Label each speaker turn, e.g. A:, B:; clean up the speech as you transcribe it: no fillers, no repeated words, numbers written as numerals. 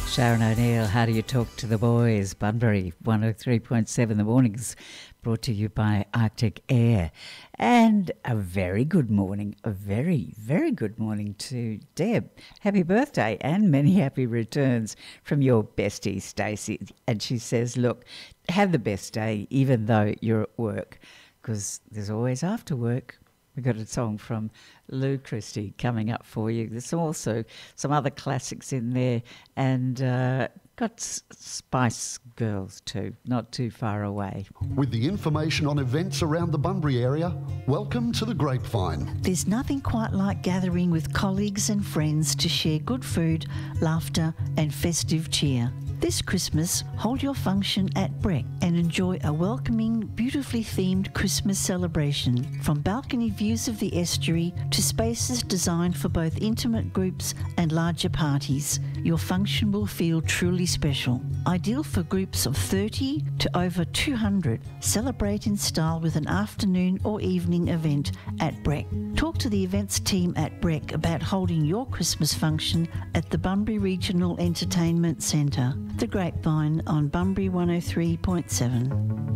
A: Sharon O'Neill, How Do You Talk to the Boys? Bunbury 103.7 The Mornings, brought to you by Arctic Air. And a very good morning, a very, very good morning to Deb. Happy birthday and many happy returns from your bestie, Stacey. And she says, look, have the best day even though you're at work, because there's always after work. We've got a song from Lou Christie coming up for you. There's also some other classics in there, and got Spice Girls too, not too far away.
B: With the information on events around the Bunbury area, welcome to The Grapevine.
C: There's nothing quite like gathering with colleagues and friends to share good food, laughter and festive cheer. This Christmas, hold your function at Breck and enjoy a welcoming, beautifully themed Christmas celebration. From balcony views of the estuary to spaces designed for both intimate groups and larger parties, your function will feel truly special. Ideal for groups of 30 to over 200. Celebrate in style with an afternoon or evening event at Breck. Talk to the events team at Breck about holding your Christmas function at the Bunbury Regional Entertainment Centre. The Grapevine on Bunbury 103.7.